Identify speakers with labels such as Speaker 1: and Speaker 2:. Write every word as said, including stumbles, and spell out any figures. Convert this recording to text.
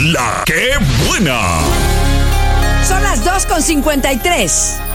Speaker 1: La que buena.
Speaker 2: Son las dos con cincuenta y tres.